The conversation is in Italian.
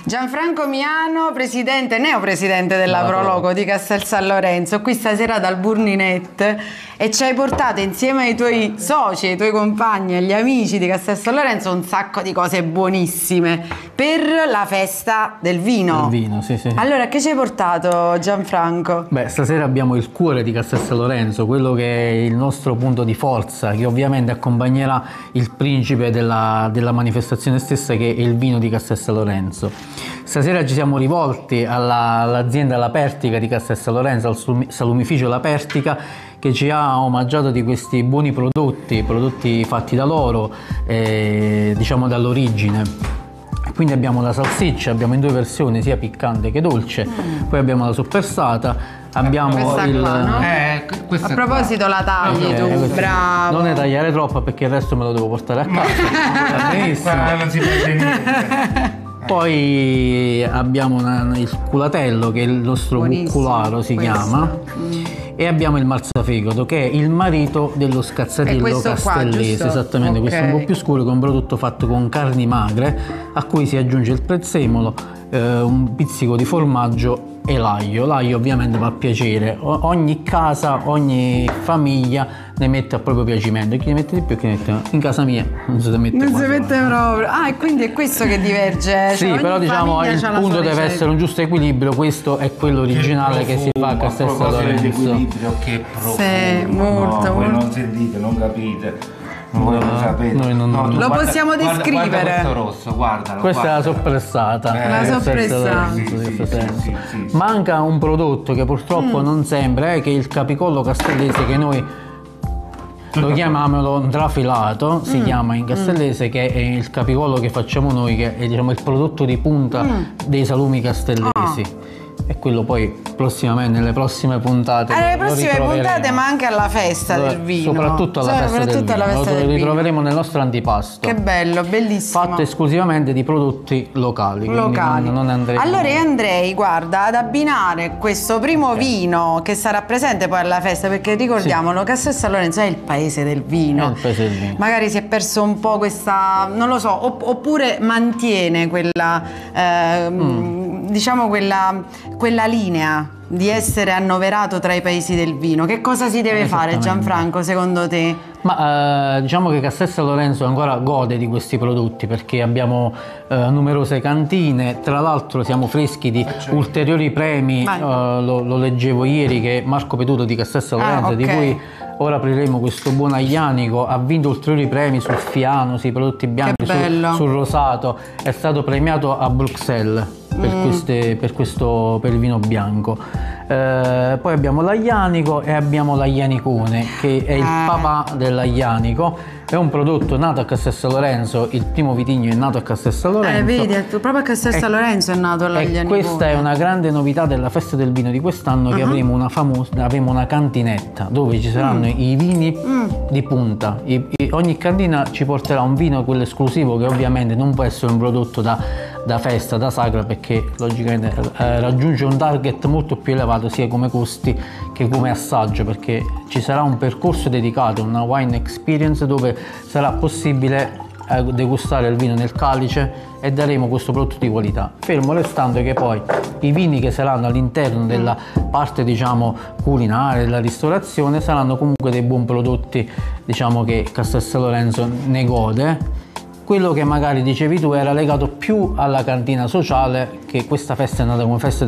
Gianfranco Miano, neopresidente della Proloco di Castel San Lorenzo, qui stasera dal Burninet, e ci hai portato insieme ai tuoi soci, ai tuoi compagni, agli amici di Castel San Lorenzo un sacco di cose buonissime per la festa del vino. Del vino, sì, sì. Allora, che ci hai portato, Gianfranco? Beh, stasera abbiamo il cuore di Castel San Lorenzo, quello che è il nostro punto di forza, che ovviamente accompagnerà il principe della manifestazione stessa, che è il vino di Castel San Lorenzo. Stasera ci siamo rivolti all'azienda La Pertica di Castel San Lorenzo, al salumificio La Pertica, che ci ha omaggiato di questi buoni prodotti fatti da loro, diciamo dall'origine. Quindi abbiamo la salsiccia, abbiamo in due versioni, sia piccante che dolce, poi abbiamo la soppressata, abbiamo questa il... qua, no? A proposito la tagli tu, bravo. Non ne tagliare troppo perché il resto me lo devo portare a casa. Benissimo. Non si perde niente. Poi abbiamo il culatello, che è il nostro buccularo si chiama, e abbiamo il marzafegato, che è il marito dello scazzatillo castellese, esattamente, okay. Questo è un po' più scuro, che è un prodotto fatto con carni magre, a cui si aggiunge il prezzemolo, un pizzico di formaggio e l'aglio. L'aglio ovviamente va a piacere, ogni casa, ogni famiglia ne mette a proprio piacimento, chi ne mette di più, chi ne mette... In casa mia non si mette proprio. Ah, e quindi è questo che diverge. Sì, però diciamo il punto deve essere un giusto equilibrio. Questo è quello originale che si fa a Castel San Lorenzo. L'equilibrio che profumo. Sì, molto, voi molto. non sentite, non capite. Non volete sapere. Noi non... No, Lo possiamo descrivere. Guarda questo rosso, guardalo. Questa è la soppressata. La soppressata. Sì. Manca un prodotto che purtroppo non sembra, che è il capicollo castellese, che noi lo chiamiamolo trafilato, si chiama in castellese, che è il capicollo che facciamo noi, che è, diciamo, il prodotto di punta dei salumi castellesi. E quello poi prossimamente, nelle prossime puntate. Alle prossime puntate, ma anche alla festa del vino. Soprattutto alla festa del vino. Lo ritroveremo nel nostro antipasto. Che bello, bellissimo. Fatto esclusivamente di prodotti locali. Non andremo... Allora io andrei, guarda, ad abbinare questo primo vino che sarà presente poi alla festa, perché ricordiamolo, Castel San Lorenzo è il paese del vino. È il paese del vino. Magari si è perso un po' questa, non lo so, oppure mantiene quella, diciamo quella linea di essere annoverato tra i paesi del vino. Che cosa si deve fare, Gianfranco, secondo te? Ma diciamo che Castel San Lorenzo ancora gode di questi prodotti, perché abbiamo numerose cantine. Tra l'altro siamo freschi di ulteriori premi. Lo leggevo ieri che Marco Peduto di Castel San Lorenzo, di cui ora apriremo questo buon aglianico, ha vinto ulteriori premi sul Fiano, sui prodotti bianchi, sul rosato. È stato premiato a Bruxelles per il vino bianco. Poi abbiamo l'aglianico e abbiamo l'aglianicone, che è il papà dell'aglianico. È un prodotto nato a Castel San Lorenzo, il primo vitigno è nato a Castel San Lorenzo. Vedi, proprio a Castel San Lorenzo è nato l'aglianicone. Questa è una grande novità della festa del vino di quest'anno, che avremo una cantinetta dove ci saranno i vini di punta. Ogni cantina ci porterà un vino, quello esclusivo, che ovviamente non può essere un prodotto da festa, da sagra, perché logicamente raggiunge un target molto più elevato sia come costi che come assaggio, perché ci sarà un percorso dedicato, una wine experience, dove sarà possibile degustare il vino nel calice e daremo questo prodotto di qualità, fermo restando che poi i vini che saranno all'interno della parte, diciamo, culinaria, della ristorazione, saranno comunque dei buoni prodotti, diciamo, che Castel San Lorenzo ne gode. Quello che magari dicevi tu era legato più alla cantina sociale, che questa festa è nata come festa